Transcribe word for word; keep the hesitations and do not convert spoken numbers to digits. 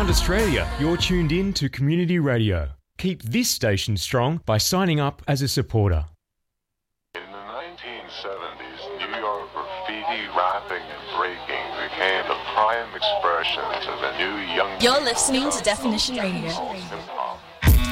around Australia, you're tuned in to Community Radio. Keep this station strong by signing up as a supporter. In the nineteen seventies, New York graffiti, rapping, and breaking became the prime expressions of a new young... You're listening to Definition Radio.